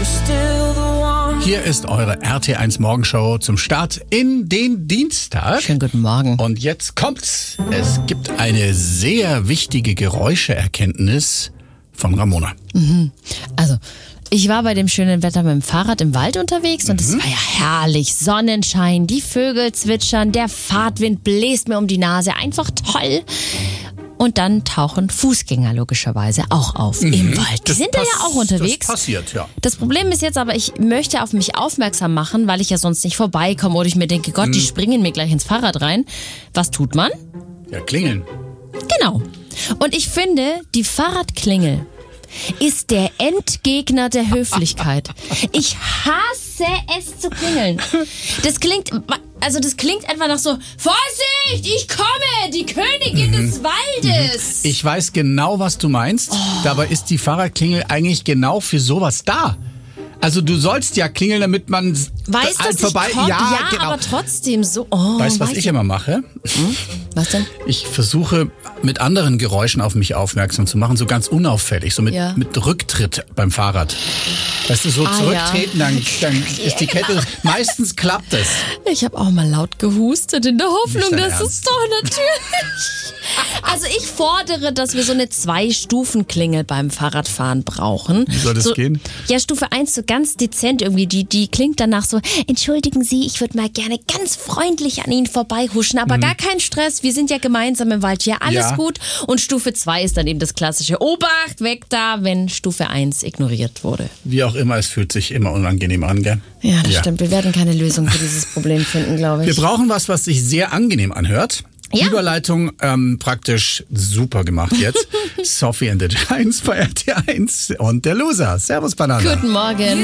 Hier ist eure RT1 Morgenshow zum Start in den Dienstag. Schönen guten Morgen. Und jetzt kommt's. Es gibt eine sehr wichtige Geräuscheerkenntnis von Ramona. Also, ich war bei dem schönen Wetter mit dem Fahrrad im Wald unterwegs und es war ja herrlich. Sonnenschein, die Vögel zwitschern, der Fahrtwind bläst mir um die Nase. Einfach toll. Und dann tauchen Fußgänger logischerweise auch auf im Wald. Die sind da ja auch unterwegs. Das passiert, ja. Das Problem ist jetzt aber, ich möchte auf mich aufmerksam machen, weil ich ja sonst nicht vorbeikomme oder ich mir denke, Gott, die springen mir gleich ins Fahrrad rein. Was tut man? Ja, klingeln. Genau. Und ich finde, die Fahrradklingel ist der Endgegner der Höflichkeit. Ich hasse es zu klingeln. Das klingt einfach nach so, Vorsicht, ich komme, die Königin des Waldes. Ich weiß genau, was du meinst. Dabei ist die Fahrradklingel eigentlich genau für sowas da. Also du sollst ja klingeln, damit man Weiß, dass vorbei. ich komme, Ja, genau. aber trotzdem so. Weißt du, was ich immer mache? Was denn? Ich versuche mit anderen Geräuschen auf mich aufmerksam zu machen, so ganz unauffällig, so mit Rücktritt beim Fahrrad. Weißt du, so zurücktreten, dann ist die Kette. Meistens klappt es. Ich habe auch mal laut gehustet in der Hoffnung, Nicht dein dass Ernst? es doch natürlich. Also ich fordere, dass wir so eine 2-Stufen-Klingel beim Fahrradfahren brauchen. Wie soll das gehen? Ja, Stufe 1 so ganz dezent irgendwie. Die klingt danach so, entschuldigen Sie, ich würde mal gerne ganz freundlich an Ihnen vorbeihuschen, aber gar kein Stress, wir sind ja gemeinsam im Wald hier, alles gut. Und Stufe 2 ist dann eben das klassische, Obacht, weg da, wenn Stufe 1 ignoriert wurde. Wie auch immer, es fühlt sich immer unangenehm an, gell? Ja, das stimmt. Wir werden keine Lösung für dieses Problem finden, glaube ich. Wir brauchen was sich sehr angenehm anhört. Ja. Überleitung praktisch super gemacht jetzt. Sophie and the Giants bei RT1 und der Loser. Servus, Banana. Guten Morgen.